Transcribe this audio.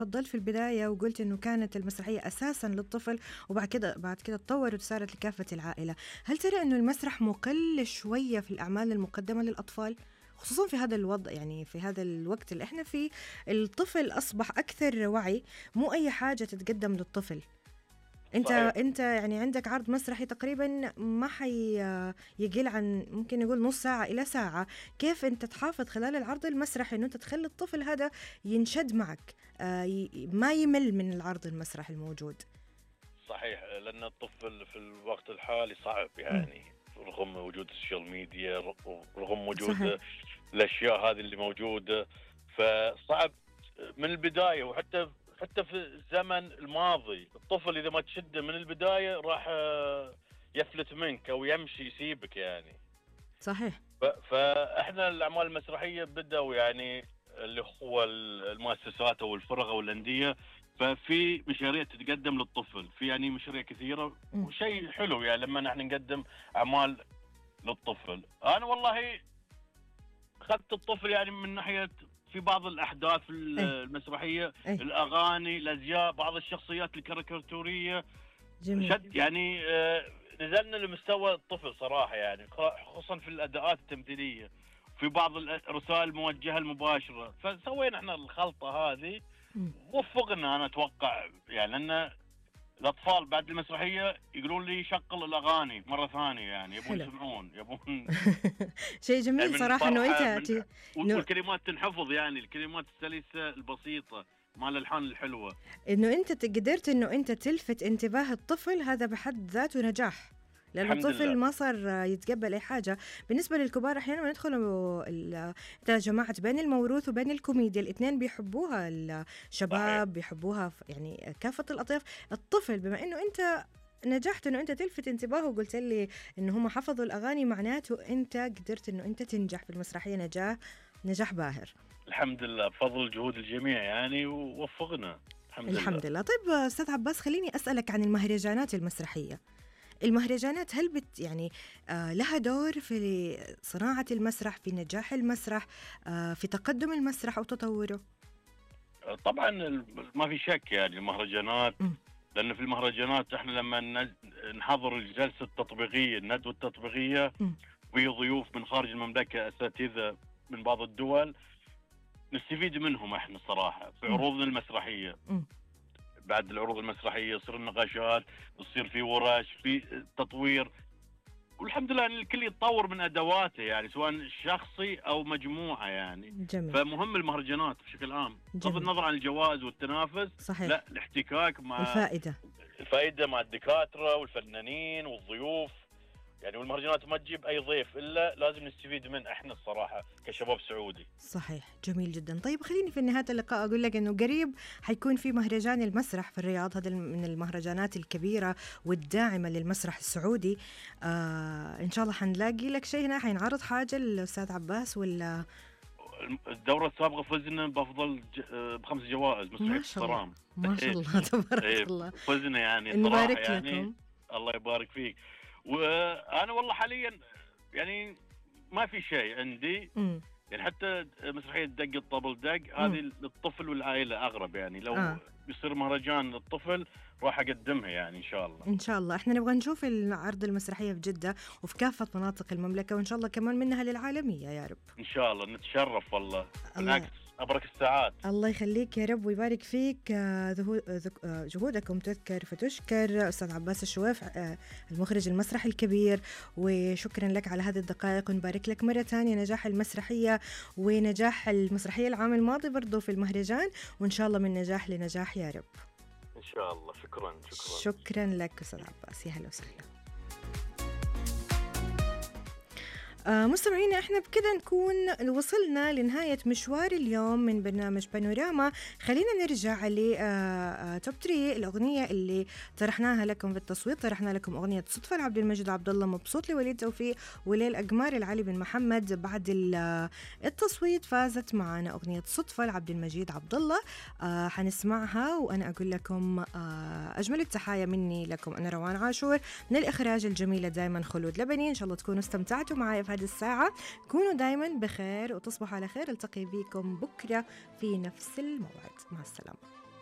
تفضلت في البداية وقلت إنه كانت المسرحية أساسا للطفل، وبعد كده تطورت وصارت لكافة العائلة. هل ترى إنه المسرح مقل شوية في الأعمال المقدمة للأطفال؟ خصوصا في هذا الوضع، يعني في هذا الوقت اللي احنا فيه الطفل أصبح أكثر وعي، مو أي حاجة تتقدم للطفل. انت صحيح. انت يعني عندك عرض مسرحي تقريبا ما يقل عن ممكن نقول نص ساعة إلى ساعة. كيف انت تحافظ خلال العرض المسرحي انه انت تخلي الطفل هذا ينشد معك، ما يمل من العرض المسرحي الموجود؟ صحيح، لأن الطفل في الوقت الحالي صعب مم. يعني، رغم وجود السوشيال ميديا، رغم صحيح. وجود الأشياء هذه اللي موجودة. فصعب من البداية. حتى في الزمن الماضي الطفل إذا ما تشده من البداية راح يفلت منك أو يمشي يسيبك يعني. صحيح. فاحنا الاعمال المسرحيه بدأوا يعني اللي هو المؤسسات او الفرق او الانديه، ففي مشاريع تتقدم للطفل، في يعني مشاريع كثيره مم. وشيء حلو يعني لما نحن نقدم اعمال للطفل. انا والله اخذت الطفل يعني من ناحيه في بعض الاحداث ايه. المسرحيه، ايه. الاغاني، الازياء، بعض الشخصيات الكاريكاتوريه. جميل. شد يعني نزلنا لمستوى الطفل صراحة يعني، خصوصا في الأداءات التمثيلية، في بعض الرسائل الموجهة المباشرة. فسوينا احنا الخلطة هذه، مم. وفقنا أنا أتوقع يعني. لأن الأطفال بعد المسرحية يقولون لي شغل الأغاني مرة ثانية، يعني يبون حلو. يسمعون، يبون شيء يعني جميل من صراحة انه الفرحة، انت انه والكلمات تنحفظ يعني، الكلمات السلسة البسيطة مع الألحان الحلوة. انه انت قدرت انه انت تلفت انتباه الطفل، هذا بحد ذاته نجاح. لأنه الحمد الطفل لله. ما صار يتقبل أي حاجة. بالنسبة للكبار أحيانا ندخلوا إنت جماعة بين الموروث وبين الكوميديا، الاثنين بيحبوها، صحيح. الشباب بيحبوها، يعني كافة الأطياف. الطفل بما إنه أنت نجحت إنه أنت تلفت انتباهه وقلت لي إنه هم حفظوا الأغاني، معناته أنت قدرت إنه أنت تنجح في المسرحية نجاح باهر. الحمد لله، بفضل جهود الجميع يعني، ووفقنا الحمد لله. الحمد لله. طيب أستاذ عباس، خليني أسألك عن المهرجانات المسرحية. المهرجانات هل يعني لها دور في صناعة المسرح، في نجاح المسرح، في تقدم المسرح أو تطوره؟ طبعا ما في شك يعني المهرجانات، م- لأن في المهرجانات احنا لما نحضر الجلسة التطبيقية، الندوة التطبيقية، م- وهي ضيوف من خارج المملكة، أساتذة من بعض الدول، نستفيد منهم احنا صراحة في م- عروضنا المسرحية. م. بعد العروض المسرحية يصير النقاشات، يصير في ورش، في تطوير، والحمد لله ان الكل يتطور من ادواته يعني، سواء شخصي او مجموعه يعني. جميل. فمهم المهرجانات بشكل عام، بغض جميل. النظر عن الجوائز والتنافس، صحيح. لا، الاحتكاك مع الفائدة. الفائده مع الدكاتره والفنانين والضيوف يعني. والمهرجانات ما تجيب اي ضيف الا لازم نستفيد منه احنا الصراحه كشباب سعودي. صحيح. جميل جدا. طيب خليني في نهاية اللقاء أقول لك أنه قريب حيكون في مهرجان المسرح في الرياض، هذا من المهرجانات الكبيرة والداعمة للمسرح السعودي. إن شاء الله حنلاقي لك شيء هنا، حينعرض حاجة للأستاذ عباس ولا؟ الدوره السابقه فزنا بافضل ب5 جوائز مسرحيه ما شاء الله. الصرام. ما شاء الله. تبارك الله. فزنا يعني صراحه نبارك يعني. لكم. الله يبارك فيك. وانا والله حاليا يعني ما في شيء عندي امم. يعني. حتى مسرحيه دق الطبل دق هذه امم. للطفل والعائله اغرب يعني. لو اه. بيصير مهرجان للطفل راح اقدمها يعني ان شاء الله. ان شاء الله احنا نبغى نشوف العرض المسرحيه في جده وفي كافه مناطق المملكه، وان شاء الله كمان منها للعالميه يا رب. ان شاء الله نتشرف والله. الله. بالعكس، ابرك الساعات. الله يخليك يا رب ويبارك فيك. جهودكم تذكر فتشكر. أستاذ عباس الشويف، المخرج المسرح الكبير، وشكرا لك على هذه الدقائق، ونبارك لك مرة ثانية نجاح المسرحية ونجاح المسرحية العام الماضي برضو في المهرجان، وإن شاء الله من نجاح لنجاح يا رب. ان شاء الله. شكرا. شكرا لك أستاذ عباس، يا هلا وسهلا. مستمعينا، احنا بكده نكون وصلنا لنهاية مشوار اليوم من برنامج بانوراما. خلينا نرجع ل توب 3 الأغنية اللي طرحناها لكم في التصويت. طرحنا لكم أغنية صدفة لعبد المجيد عبد الله، مبسوط لوليد توفيق، وليل أقمار العلي بن محمد. بعد التصويت فازت معنا أغنية صدفة لعبد المجيد عبد الله. حنسمعها وأنا أقول لكم أجمل التحايا مني لكم، أنا روان عاشور، من الإخراج الجميلة دائما خلود لبني. إن شاء الله تكونوا استمتعتوا معي في هذه الساعة. كونوا دائما بخير وتصبحوا على خير. التقي بكم بكرة في نفس الموعد. مع السلامة.